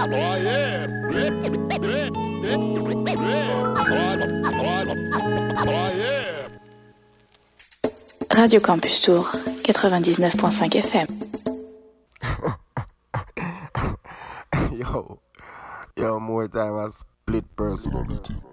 Radio Campus Tour, 99.5 FM. Yo, more time I split personality.